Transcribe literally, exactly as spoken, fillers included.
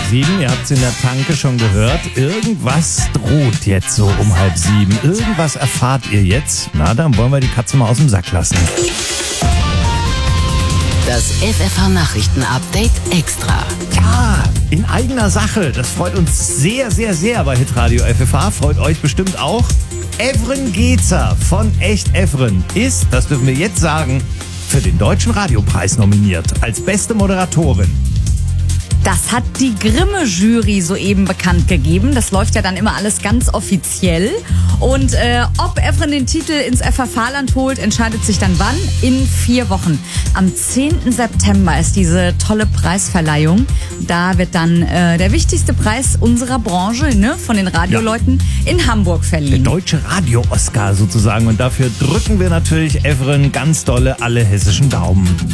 sieben. Ihr habt es in der Tanke schon gehört. Irgendwas droht jetzt so um halb sieben. Irgendwas erfahrt ihr jetzt. Na, dann wollen wir die Katze mal aus dem Sack lassen. Das F F H-Nachrichten-Update extra. Ja, in eigener Sache. Das freut uns sehr, sehr, sehr bei Hitradio F F H. Freut euch bestimmt auch. Evren Gezer von Echt Evren ist, das dürfen wir jetzt sagen, für den Deutschen Radiopreis nominiert als beste Moderatorin. Das hat die Grimme-Jury soeben bekannt gegeben. Das läuft ja dann immer alles ganz offiziell. Und äh, ob Evren den Titel ins F F H-Land holt, entscheidet sich dann wann? In vier Wochen. Am zehnten September ist diese tolle Preisverleihung. Da wird dann äh, der wichtigste Preis unserer Branche, ne, von den Radioleuten, ja, in Hamburg verliehen. Der deutsche Radio-Oscar sozusagen. Und dafür drücken wir natürlich Evren ganz dolle alle hessischen Daumen.